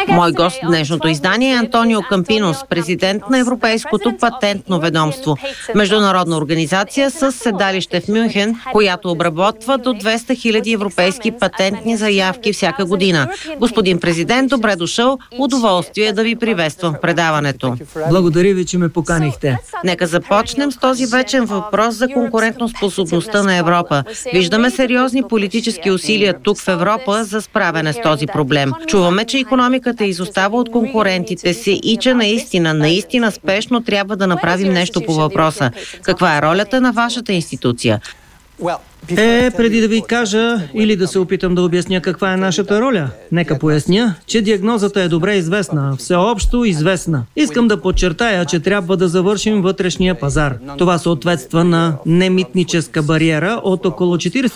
Мой гост в днешното издание е Антонио Кампинос, президент на Европейското патентно ведомство, международна организация с седалище в Мюнхен, която обработва до 200 000 европейски патентни заявки всяка година. Господин президент, добре дошъл. Удоволствие да ви приветствам в предаването. Благодаря ви, че ме поканихте. Нека започнем с този вечен въпрос за конкурентоспособността на Европа. Виждаме сериозни политически усилия тук в Европа за справяне с този проблем. Чуваме, че икономиката изостава от конкурентите си и че наистина спешно трябва да направим нещо по въпроса. Каква е ролята на вашата институция? Преди да ви кажа или да се опитам да обясня каква е нашата роля, нека поясня, че диагнозата е добре известна, всеобщо известна. Искам да подчертая, че трябва да завършим вътрешния пазар. Това съответства на немитническа бариера от около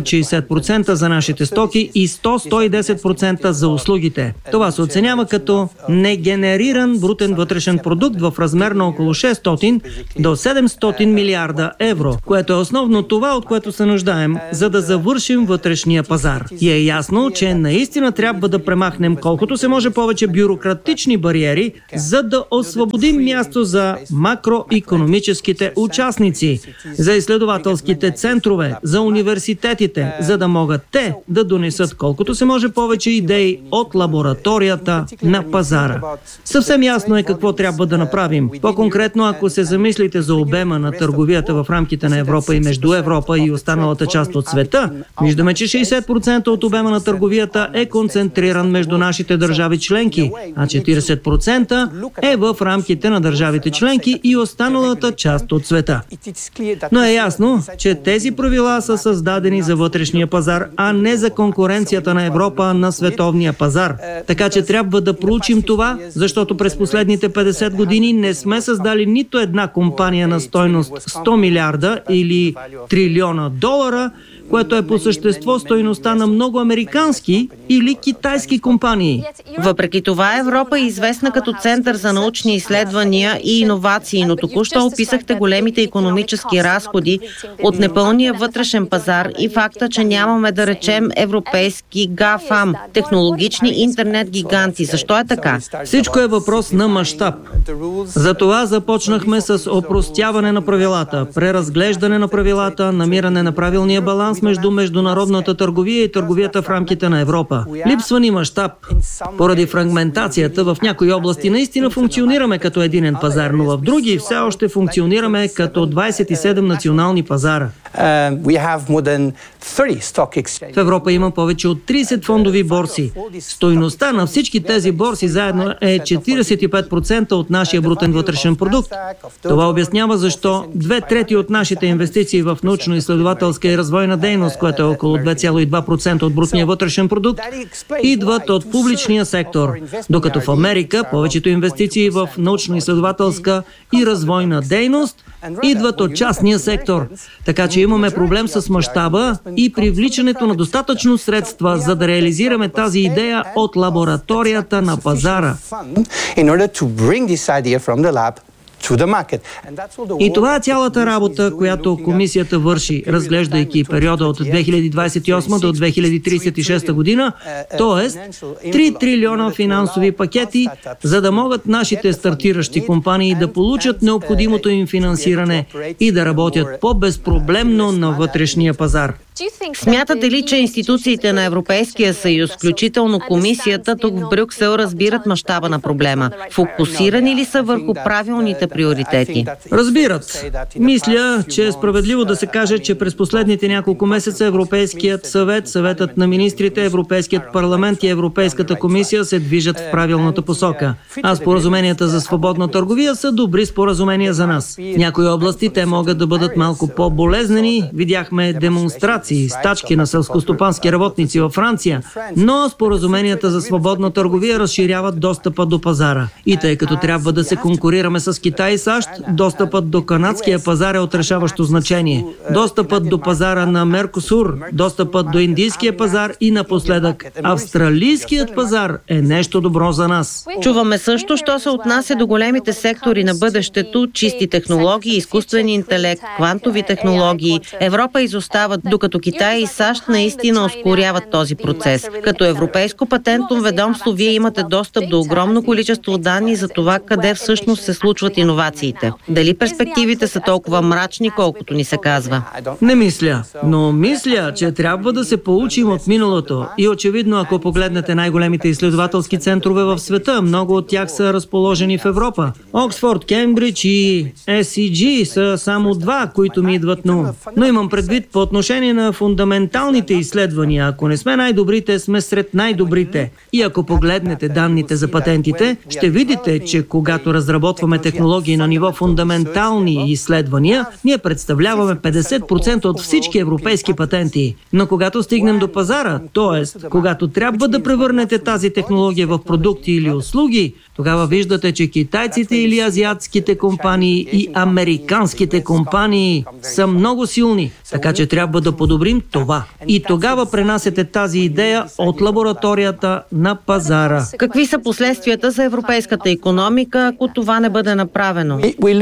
40-60% за нашите стоки и 100-110% за услугите. Това се оценява като негенериран брутен вътрешен продукт в размер на около 600 до 700 милиарда евро, което е основно това, от което се нуждаем, за да завършим вътрешния пазар. И е ясно, че наистина трябва да премахнем колкото се може повече бюрократични бариери, за да освободим място за макроикономическите участници, за изследователските центрове, за университетите, за да могат те да донесат колкото се може повече идеи от лабораторията на пазара. Съвсем ясно е какво трябва да направим. По-конкретно, ако се замислите за обема на търговията в рамките на Европа и между Европа и останалата част от света, виждаме, че 60% от обема на търговията е концентриран между нашите държави членки, а 40% е в рамките на държавите членки и останалата част от света. Но е ясно, че тези правила са създадени за вътрешния пазар, а не за конкуренцията на Европа на световния пазар. Така че трябва да проучим това, защото през последните 50 години не сме създали нито една компания на стойност 100 милиарда или трилиона долара, което е по същество стойността на много американски или китайски компании. Въпреки това, Европа е известна като център за научни изследвания и иновации, но току-що описахте големите икономически разходи от непълния вътрешен пазар и факта, че нямаме, да речем, европейски ГАФАМ, технологични интернет гиганти. Защо е така? Всичко е въпрос на мащаб. Затова започнахме с опростяване на правилата, преразглеждане на правилата, намиране на правилния баланс между международната търговия и търговията в рамките на Европа. Липсва ни мащаб. Поради фрагментацията в някои области наистина функционираме като единен пазар, но в други все още функционираме като 27 национални пазара. В Европа има повече от 30 фондови борси. Стойността на всички тези борси заедно е 45% от нашия брутен вътрешен продукт. Това обяснява защо 2/3 от нашите инвестиции в научно-изследователска и развойна дейност, което е около 2,2% от брутния вътрешен продукт, идват от публичния сектор, докато в Америка повечето инвестиции в научно-изследователска и развойна дейност идват от частния сектор. Така че имаме проблем с мащаба и привличането на достатъчно средства, за да реализираме тази идея от лабораторията на пазара. И това е цялата работа, която комисията върши, разглеждайки периода от 2028 до 2036 година, т.е. 3 трилиона финансови пакети, за да могат нашите стартиращи компании да получат необходимото им финансиране и да работят по-безпроблемно на вътрешния пазар. Смятате ли, че институциите на Европейския съюз, включително комисията тук в Брюксел, разбират мащаба на проблема? Фокусирани ли са върху правилните приоритети? Разбират. Мисля, че е справедливо да се каже, че през последните няколко месеца Европейският съвет, съветът на министрите, Европейският парламент и Европейската комисия се движат в правилната посока. А споразуменията за свободна търговия са добри споразумения за нас. В някои области те могат да бъдат малко по-болезнени. Видяхме демонстрации, стачки на селскостопански работници във Франция, но споразуменията за свободна търговия разширяват достъпа до пазара. И тъй като трябва да се конкурираме с Китай Китай и САЩ, достъпът до канадския пазар е от решаващо значение. Достъпът до пазара на Меркосур, достъпът до индийския пазар и напоследък австралийският пазар е нещо добро за нас. Чуваме също, що се отнася до големите сектори на бъдещето, чисти технологии, изкуствен интелект, квантови технологии. Европа изостава, докато Китай и САЩ наистина ускоряват този процес. Като Европейско патентно ведомство, вие имате достъп до огромно количество данни за това къде всъщност се случват иновациите. Дали перспективите са толкова мрачни, колкото ни се казва? Не мисля, но мисля, че трябва да се поучим от миналото. И очевидно, ако погледнете най-големите изследователски центрове в света, много от тях са разположени в Европа. Оксфорд, Кембридж и SEG са само два, които ми идват на ум. Но имам предвид по отношение на фундаменталните изследвания. Ако не сме най-добрите, сме сред най-добрите. И ако погледнете данните за патентите, ще видите, че когато разработваме технологии на ниво фундаментални изследвания, ние представляваме 50% от всички европейски патенти. Но когато стигнем до пазара, т.е. когато трябва да превърнете тази технология в продукти или услуги, тогава виждате, че китайците или азиатските компании и американските компании са много силни, така че трябва да подобрим това. И тогава пренасяте тази идея от лабораторията на пазара. Какви са последствията за европейската икономика, ако това не бъде направено?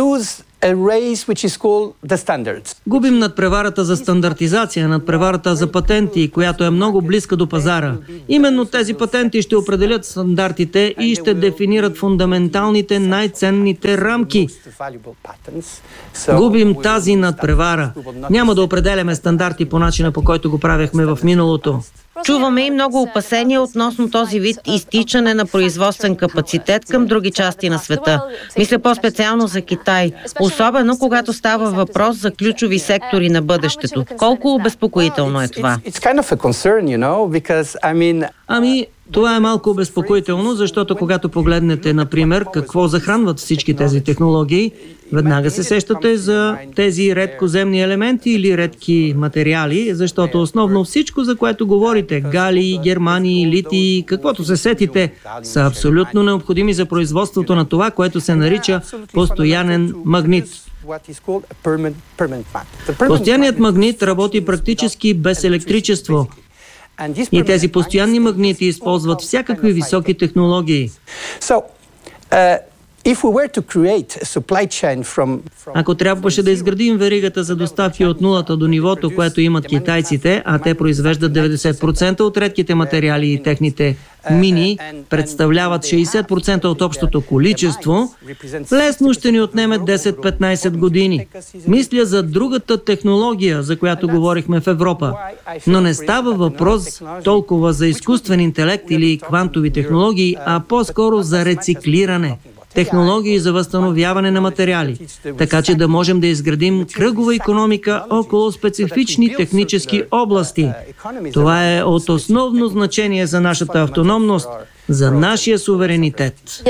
Губим надпреварата за стандартизация, надпреварата за патенти, която е много близка до пазара. Именно тези патенти ще определят стандартите и ще дефинират фундаменталните, най-ценните рамки. Губим тази надпревара. Няма да определяме стандарти по начина, по който го правехме в миналото. Чуваме и много опасения относно този вид изтичане на производствен капацитет към други части на света. Мисля по-специално за Китай, особено когато става въпрос за ключови сектори на бъдещето. Колко обезпокоително е това? Това е малко обезпокоително, защото когато погледнете, например, какво захранват всички тези технологии, веднага се сещате за тези редкоземни елементи или редки материали, защото основно всичко, за което говорите, галий, германий, литий, каквото се сетите, са абсолютно необходими за производството на това, което се нарича постоянен магнит. Постоянният магнит работи практически без електричество. И тези постоянни магнити използват всякакви високи технологии. Ако трябваше да изградим веригата за доставки от нулата до нивото, което имат китайците, а те произвеждат 90% от редките материали и техните мини представляват 60% от общото количество, лесно ще ни отнеме 10-15 години. Мисля за другата технология, за която говорихме в Европа. Но не става въпрос толкова за изкуствен интелект или квантови технологии, а по-скоро за рециклиране. Технологии за възстановяване на материали, така че да можем да изградим кръгова икономика около специфични технически области. Това е от основно значение за нашата автономност, за нашия суверенитет.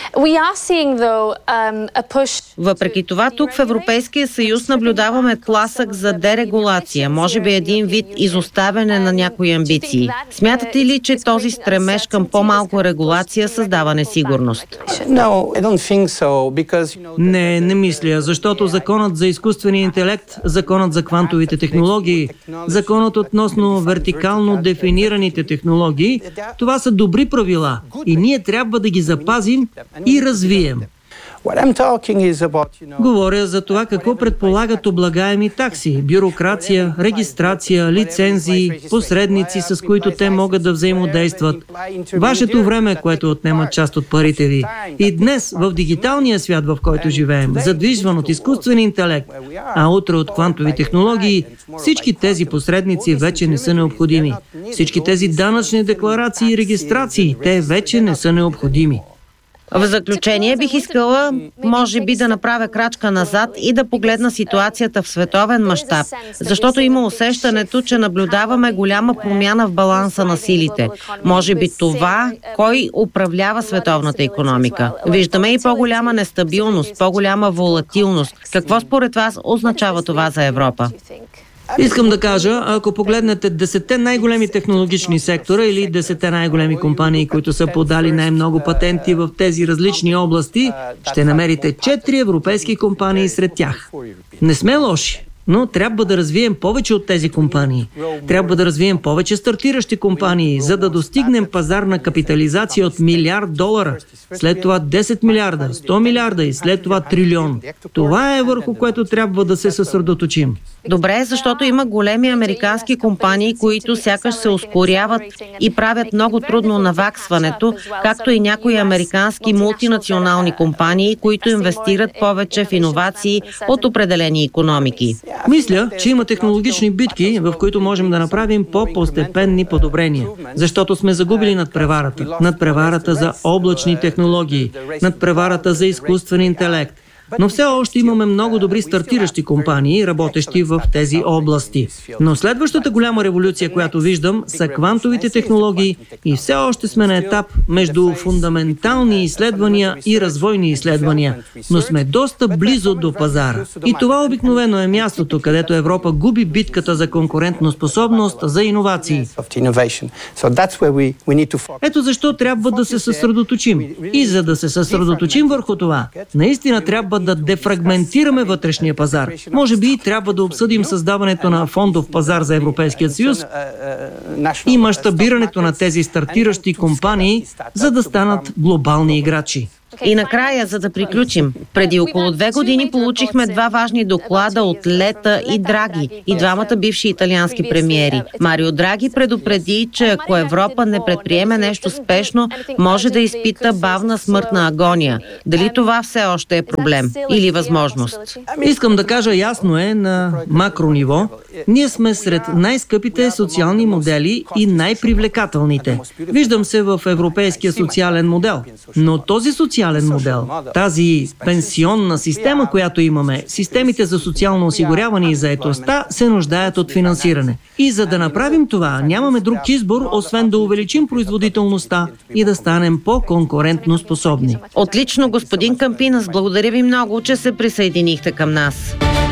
Въпреки това, тук в Европейския съюз наблюдаваме тласък за дерегулация, може би един вид изоставяне на някои амбиции. Смятате ли, че този стремеж към по-малко регулация създава несигурност? Не мисля, защото законът за изкуствения интелект, законът за квантовите технологии, законът относно вертикално дефинираните технологии, това са добри правила. И ние трябва да ги запазим и развием. Говоря за това какво предполагат облагаеми такси, бюрокрация, регистрация, лицензии, посредници, с които те могат да взаимодействат. Вашето време, което отнема част от парите ви. И днес, в дигиталния свят, в който живеем, задвижван от изкуствен интелект, а утре от квантови технологии, всички тези посредници вече не са необходими. Всички тези данъчни декларации и регистрации, те вече не са необходими. В заключение бих искала, може би, да направя крачка назад и да погледна ситуацията в световен мащаб, защото има усещането, че наблюдаваме голяма промяна в баланса на силите. Може би това, кой управлява световната икономика. Виждаме и по-голяма нестабилност, по-голяма волатилност. Какво според вас означава това за Европа? Искам да кажа, ако погледнете 10 най-големи технологични сектора или 10 най-големи компании, които са подали най-много патенти в тези различни области, ще намерите 4 европейски компании сред тях. Не сме лоши, но трябва да развием повече от тези компании. Трябва да развием повече стартиращи компании, за да достигнем пазарна капитализация от $1 милиард, след това 10 милиарда, 100 милиарда и след това трилион. Това е върху което трябва да се съсредоточим. Добре, защото има големи американски компании, които сякаш се ускоряват и правят много трудно наваксването, както и някои американски мултинационални компании, които инвестират повече в иновации от определени икономики. Мисля, че има технологични битки, в които можем да направим по-постепенни подобрения, защото сме загубили надпреварата. Надпреварата за облачни технологии, надпреварата за изкуствен интелект. Но все още имаме много добри стартиращи компании, работещи в тези области. Но следващата голяма революция, която виждам, са квантовите технологии и все още сме на етап между фундаментални изследвания и развойни изследвания, но сме доста близо до пазара. И това обикновено е мястото, където Европа губи битката за конкурентоспособност, за иновации. Ето защо трябва да се съсредоточим. И за да се съсредоточим върху това, наистина трябва да дефрагментираме вътрешния пазар. Може би трябва да обсъдим създаването на фондов пазар за Европейския съюз и мащабирането на тези стартиращи компании, за да станат глобални играчи. И накрая, за да приключим, преди около 2 години получихме 2 важни доклада от Лета и Драги, и двамата бивши италиански премиери. Марио Драги предупреди, че ако Европа не предприеме нещо спешно, може да изпита бавна смъртна агония. Дали това все още е проблем или възможност? Искам да кажа ясно е на макро ниво. Ние сме сред най-скъпите социални модели и най-привлекателните. Виждам се в европейския социален модел. Но този социален модел, тази пенсионна система, която имаме, системите за социално осигуряване и заетостта се нуждаят от финансиране. И за да направим това, нямаме друг избор, освен да увеличим производителността и да станем по-конкурентно способни. Отлично, господин Кампинас, благодаря ви много, че се присъединихте към нас.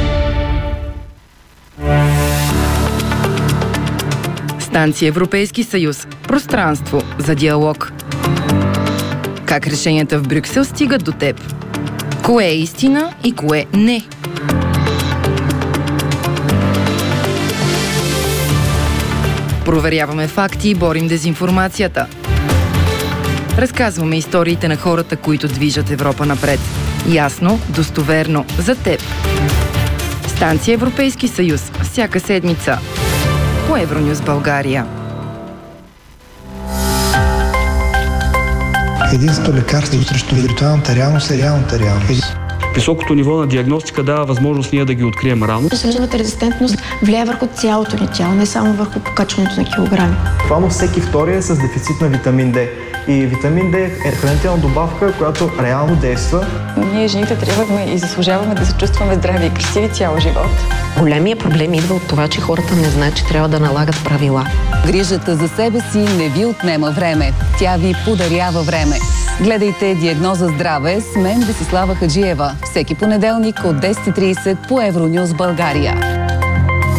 Станция Европейски съюз. Пространство за диалог. Как решенията в Брюксел стигат до теб? Кое е истина и кое не? Проверяваме факти и борим дезинформацията. Разказваме историите на хората, които движат Европа напред. Ясно, достоверно, за теб. Станция Европейски съюз. Всяка седмица. По Евронюс България. Единството лекарство срещу виртуалната реалност е реалната реалност. Високото ниво на диагностика дава възможност ние да ги открием рано. Инсулиновата резистентност влияе върху цялото ни тяло, не само върху покачването на килограми. Буквално всеки втори е с дефицит на витамин D. И витамин D е хранителна добавка, която реално действа. Ние жените трябваме и заслужаваме да се чувстваме здрави и красиви цял живот. Големия проблем идва от това, че хората не знаят, че трябва да налагат правила. Грижата за себе си не ви отнема време. Тя ви подарява време. Гледайте Диагноза здраве с мен Десислава Хаджиева. Всеки понеделник от 10:30 по Евронюс България.